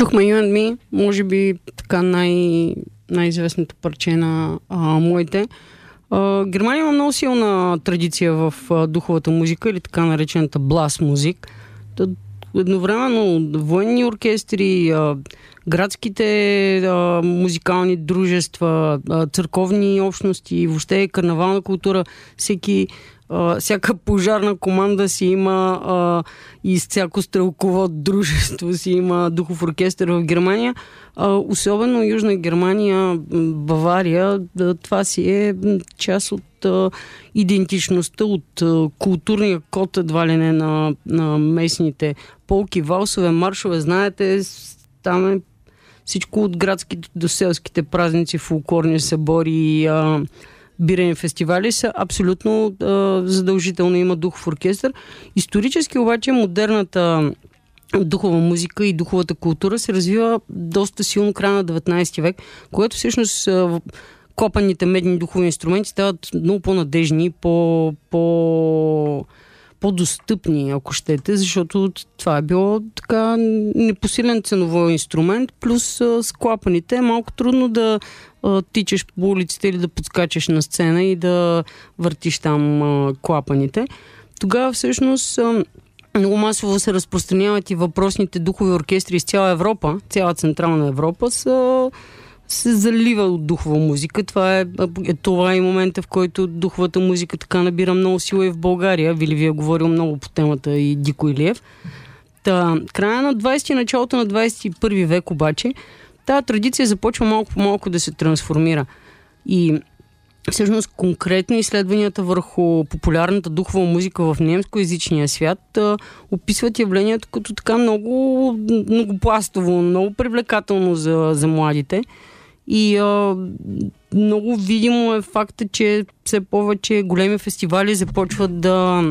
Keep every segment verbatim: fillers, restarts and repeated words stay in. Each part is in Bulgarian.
Чухме You and Me, може би така най- най-известното парче на а, моите. А, Германия има много силна традиция в а, духовата музика или така наречената блас музик. Едновременно военни оркестри, а, градските а, музикални дружества, а, църковни общности, въобще карнавална култура, всеки Uh, всяка пожарна команда си има uh, и всяко стрелково дружество си има духов оркестър в Германия. Uh, особено Южна Германия, Бавария, uh, това си е част от uh, идентичността, от uh, културния код, едва ли не на, на местните полки, валсове, маршове. Знаете, там е всичко от градските до селските празници, фолклорни събори, uh, бирени фестивали са абсолютно а, задължително, има духов оркестър. Исторически обаче модерната духова музика и духовата култура се развива доста силно края на деветнайсети век, което всъщност а, копаните медни духови инструменти стават много по-надежни, по, по, по-достъпни, ако щете, защото това е било така непосилен ценово инструмент, плюс а, с клапаните е малко трудно да тичаш по улиците или да подскачаш на сцена и да въртиш там а, клапаните. Тогава всъщност а, много масово се разпространяват и въпросните духови оркестри из цяла Европа, цяла Централна Европа са, се залива от духова музика. Това е, е, това е и момента, в който духовата музика така набира много сила и в България. Вили ви е говорил много по темата и Дико Илиев. Та, края на двайсети, началото на двайсет и първи век обаче тази традиция започва малко по малко да се трансформира. И всъщност конкретно изследванията върху популярната духова музика в немскоязичния свят а, описват явлението като така много многопластово, много привлекателно за, за младите. И а, много видимо е факта, че все повече големи фестивали започват да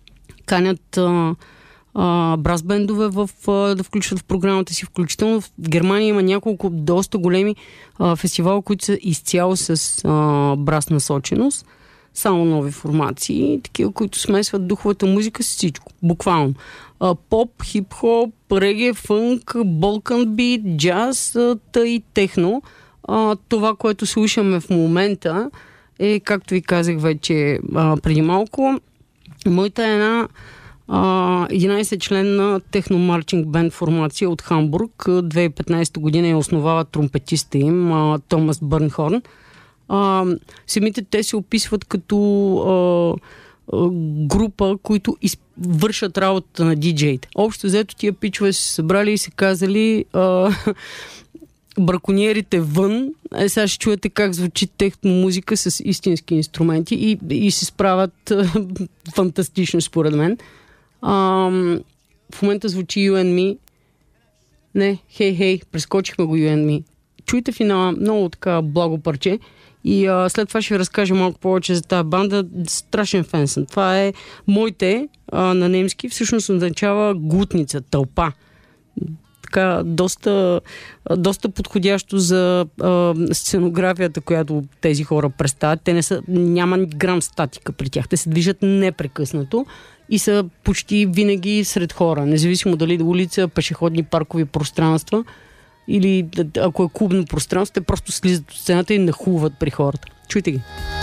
канят а, брас бендове в, да включват в програмата си. Включително в Германия има няколко доста големи а, фестивала, които са изцяло с а, брас насоченост. Само нови формации, такива, които смесват духовата музика с всичко. Буквално. А, поп, хип-хоп, реге, фънк, балкан бит, джаз, а, и техно. А, това, което слушаме в момента е, както ви казах вече а, преди малко, моята е една Uh, единайсет членна техно-марчинг бенд формация от Хамбург. две хиляди и петнайсета година я основава тромпетиста им uh, Томас Бърнхорн. Uh, самите те се описват като uh, uh, група, които из... вършат работата на диджеите. Общо взето тия пичове се събрали и се казали uh, бракониерите вън. Е, сега ще чуете как звучи техно музика с истински инструменти и, и се справят uh, фантастично според мен. Um, в момента звучи You and Me. Не, хей, хей, прескочихме го You and Me. Чуйте финала, много така благо парче. И uh, след това ще ви разкажа малко повече за тази банда. Страшен фен съм. Това е моите uh, на немски. Всъщност означава глутница, тълпа. Така, доста, доста подходящо за uh, сценографията, която тези хора представят. Те не са, няма грам статика при тях. Те се движат непрекъснато и са почти винаги сред хора. Независимо дали улица, пешеходни паркови пространства или ако е клубно пространство, те просто слизат от сцената и нахлуват при хората. Чуйте ги.